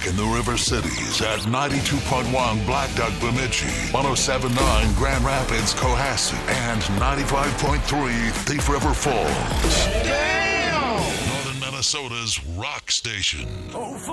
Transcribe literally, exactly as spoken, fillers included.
in the River Cities at ninety-two point one Black Duck Bemidji, one oh seven point nine Grand Rapids Cohasset, and ninety-five point three Thief River Falls. Damn! Northern Minnesota's rock station.